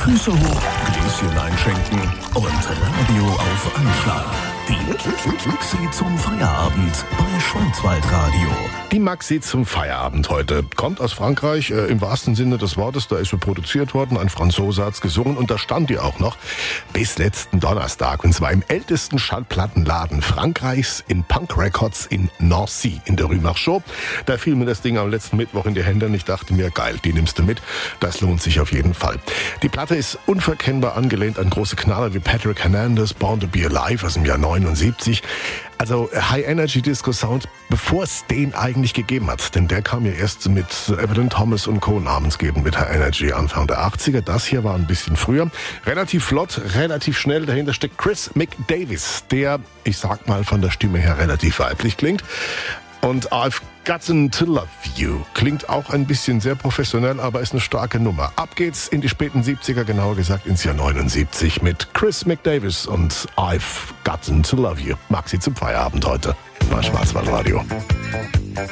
Füße hoch, Gläschen einschenken und Radio auf Anschlag. Die Maxi zum Feierabend bei Schwarzwaldradio. Die Maxi zum Feierabend heute kommt aus Frankreich, im wahrsten Sinne des Wortes. Da ist sie produziert worden, ein Franzose hat's gesungen und da stand die auch noch bis letzten Donnerstag. Und zwar im ältesten Schallplattenladen Frankreichs in Punk Records in Nancy in der Rue Marchot. Da fiel mir das Ding am letzten Mittwoch in die Hände und ich dachte mir, geil, die nimmst du mit. Das lohnt sich auf jeden Fall. Die Platte ist unverkennbar angelehnt an große Knaller wie Patrick Hernandez, Born to Be Alive aus dem Jahr 79. Also High-Energy-Disco-Sound, bevor es den eigentlich gegeben hat. Denn der kam ja erst mit Evelyn Thomas und Co. namensgebend mit High-Energy Anfang der 80er. Das hier war ein bisschen früher. Relativ flott, relativ schnell. Dahinter steckt Chris McDavis, der, ich sag mal, von der Stimme her relativ weiblich klingt. Und I've Gotten to Love You klingt auch ein bisschen sehr professionell, aber ist eine starke Nummer. Ab geht's in die späten 70er, genauer gesagt ins Jahr 79 mit Chris McDavis und I've Gotten to Love You. Maxi zum Feierabend heute bei Schwarzwaldradio.